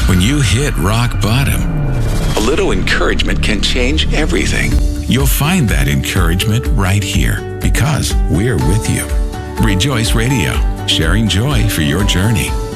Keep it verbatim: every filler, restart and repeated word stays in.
When you hit rock bottom, a little encouragement can change everything. You'll find that encouragement right here because we're with you. Rejoice Radio, sharing joy for your journey.